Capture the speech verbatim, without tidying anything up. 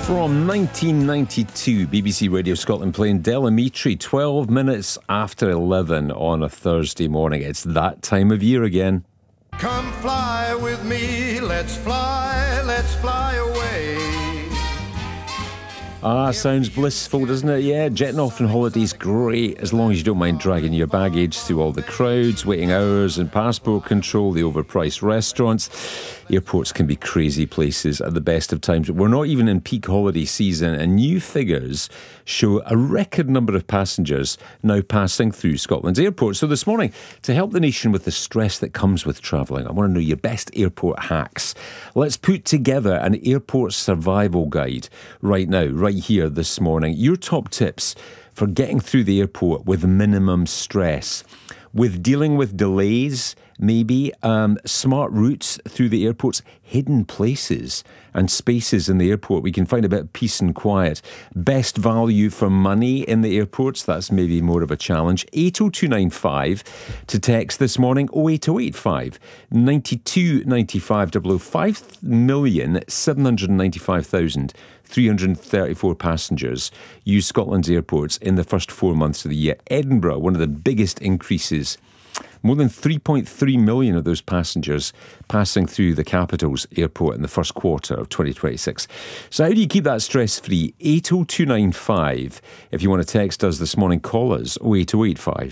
From nineteen ninety-two, B B C Radio Scotland playing Del Amitri, twelve minutes after eleven on a Thursday morning. It's that time of year again. Come fly with me, let's fly, let's fly away. Ah, sounds blissful, doesn't it? Yeah, jetting off on holiday's great, as long as you don't mind dragging your baggage through all the crowds, waiting hours and passport control, the overpriced restaurants. Airports can be crazy places at the best of times. But we're not even in peak holiday season, and new figures show a record number of passengers now passing through Scotland's airports. So this morning, to help the nation with the stress that comes with travelling, I want to know your best airport hacks. Let's put together an airport survival guide right now, right here this morning. Your top tips for getting through the airport with minimum stress, with dealing with delays, maybe um, smart routes through the airport's hidden places and spaces in the airport. We can find a bit of peace and quiet. Best value for money in the airports, that's maybe more of a challenge. eight oh two nine five to text this morning, oh eight oh eight five, nine two nine five, double oh five million seven hundred ninety-five thousand three hundred thirty-four passengers use Scotland's airports in the first four months of the year. Edinburgh, one of the biggest increases. More than three point three million of those passengers passing through the capital's airport in the first quarter of twenty twenty-six. So how do you keep that stress-free? eight oh two nine five. If you want to text us this morning, call us oh eight oh eight five.